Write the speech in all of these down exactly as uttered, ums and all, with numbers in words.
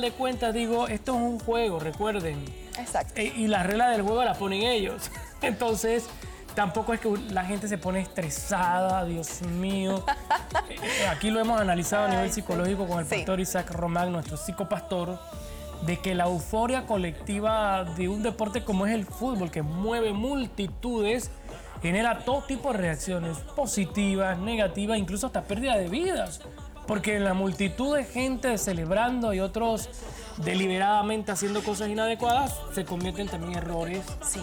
de cuentas digo, esto es un juego, recuerden. Exacto. E, y las reglas del juego las ponen ellos. Entonces, tampoco es que la gente se pone estresada, Dios mío. eh, aquí lo hemos analizado a nivel Ay, psicológico con el sí. pastor Isaac Román, nuestro psicopastor, de que la euforia colectiva de un deporte como es el fútbol, que mueve multitudes, genera todo tipo de reacciones positivas, negativas, incluso hasta pérdida de vidas. Porque en la multitud de gente celebrando y otros deliberadamente haciendo cosas inadecuadas, se convierten también en errores Sí,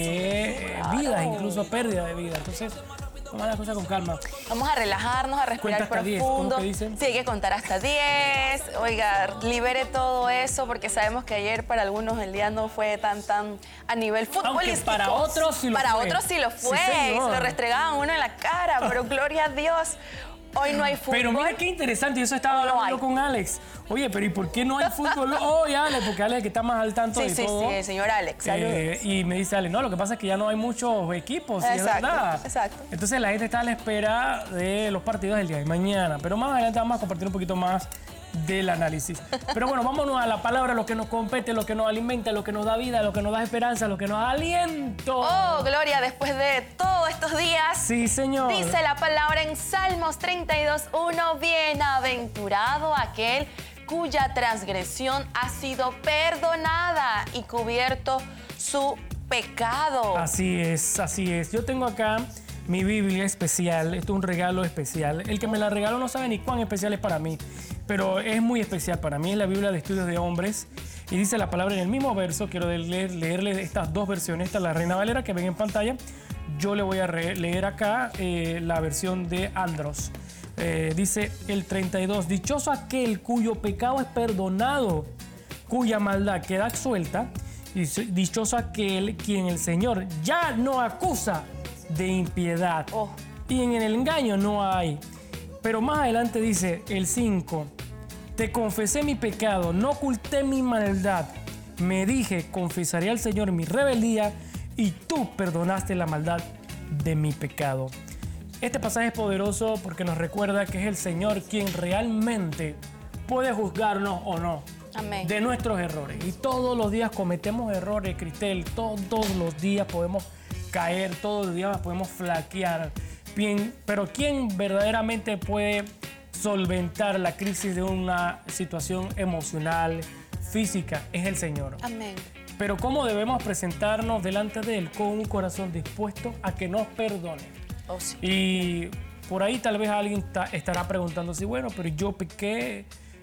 de sí, eh, claro. vidas, incluso pérdida de vida. Entonces, toma las cosas con calma. Vamos a relajarnos, a respirar Cuenta hasta diez, profundo. ¿cómo que dicen? Sí, hay que contar hasta diez. Oiga, libere todo eso porque sabemos que ayer para algunos el día no fue tan tan a nivel futbolístico. Aunque para otros sí lo para fue. otros sí lo fue. Sí, y señor. se lo restregaban uno en la cara, pero gloria a Dios. Hoy no hay fútbol. Pero mira qué interesante, y eso estaba No hablando hay. con Alex. Oye, pero ¿y por qué no hay fútbol hoy, Alex? Porque Alex es el que está más al tanto Sí, de sí, todo. sí, el señor Alex. Saludos. Eh, y me dice Alex, no, lo que pasa es que ya no hay muchos equipos, y es Exacto, verdad. exacto. Entonces la gente está a la espera de los partidos del día de mañana. Pero más adelante vamos a compartir un poquito más del análisis. Pero bueno, vámonos a la palabra, lo que nos compete, lo que nos alimenta, lo que nos da vida, lo que nos da esperanza, lo que nos da aliento. Oh, gloria, después de todos estos días. Sí, señor. Dice la palabra en Salmos treinta y dos, uno, bienaventurado aquel cuya transgresión ha sido perdonada y cubierto su pecado. Así es, así es. Yo tengo acá mi Biblia especial. Esto es un regalo especial. El que me la regaló no sabe ni cuán especial es para mí, pero es muy especial para mí. Es la Biblia de Estudios de Hombres. Y dice la palabra en el mismo verso. Quiero leer, leerle estas dos versiones. Esta es la Reina Valera que ven en pantalla. Yo le voy a re- leer acá eh, la versión de Andros. Eh, dice el treinta y dos, dichoso aquel cuyo pecado es perdonado, cuya maldad queda suelta, y dichoso aquel quien el Señor ya no acusa de impiedad. Oh. Y en el engaño no hay. Pero más adelante dice el cinco, te confesé mi pecado, no oculté mi maldad, me dije, confesaré al Señor mi rebeldía, y tú perdonaste la maldad de mi pecado. Este pasaje es poderoso porque nos recuerda que es el Señor quien realmente puede juzgarnos o no Amén. de nuestros errores. Y todos los días cometemos errores, Cristel. Todos los días podemos caer, todos los días podemos flaquear. Bien, pero ¿quién verdaderamente puede solventar la crisis de una situación emocional, física? Es el Señor. Amén. Pero ¿cómo debemos presentarnos delante de Él? Con un corazón dispuesto a que nos perdone. Oh, sí. Y por ahí tal vez alguien ta- estará preguntándose, bueno, pero yo pequé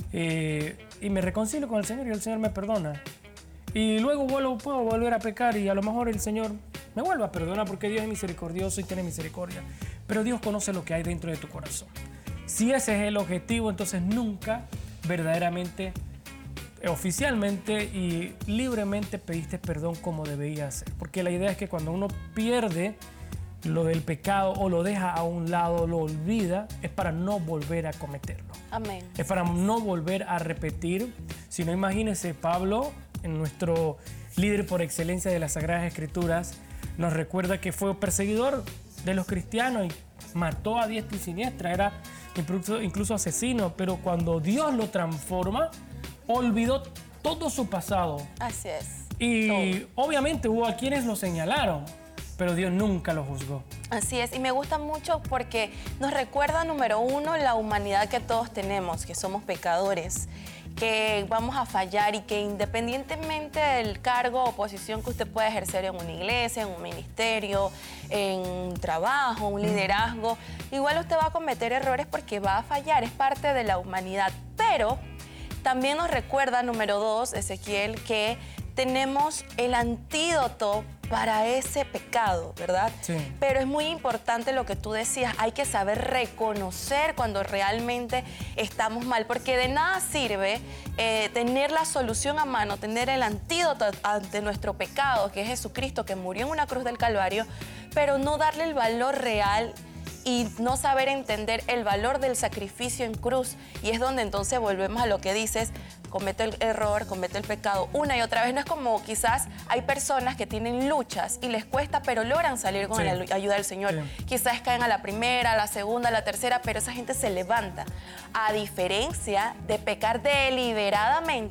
eh, y me reconcilio con el Señor y el Señor me perdona. Y luego vuelvo, puedo volver a pecar y a lo mejor el Señor me vuelve a perdonar porque Dios es misericordioso y tiene misericordia. Pero Dios conoce lo que hay dentro de tu corazón. Si ese es el objetivo, entonces nunca verdaderamente, eh, oficialmente y libremente pediste perdón como debía ser. Porque la idea es que cuando uno pierde lo del pecado o lo deja a un lado, lo olvida, es para no volver a cometerlo. Amén. Es para no volver a repetir. Si no, imagínense, Pablo, en nuestro líder por excelencia de las Sagradas Escrituras, nos recuerda que fue perseguidor de los cristianos y mató a diestra y siniestra, era incluso, incluso asesino, pero cuando Dios lo transforma, olvidó todo su pasado. Así es. Y Todo. obviamente hubo a quienes lo señalaron, pero Dios nunca lo juzgó. Así es, y me gusta mucho porque nos recuerda, número uno, la humanidad que todos tenemos, que somos pecadores, que vamos a fallar y que independientemente del cargo o posición que usted pueda ejercer en una iglesia, en un ministerio, en un trabajo, un liderazgo, igual usted va a cometer errores porque va a fallar, es parte de la humanidad. Pero también nos recuerda, número dos, Ezequiel, que tenemos el antídoto para ese pecado, ¿verdad? Sí. Pero es muy importante lo que tú decías, hay que saber reconocer cuando realmente estamos mal, porque de nada sirve eh, tener la solución a mano, tener el antídoto ante nuestro pecado, que es Jesucristo, que murió en una cruz del Calvario, pero no darle el valor real y no saber entender el valor del sacrificio en cruz. Y es donde entonces volvemos a lo que dices, comete el error, comete el pecado una y otra vez. No es como quizás hay personas que tienen luchas y les cuesta, pero logran salir con Sí. la ayuda del Señor. Sí. Quizás caen a la primera, a la segunda, a la tercera, pero esa gente se levanta. A diferencia de pecar deliberadamente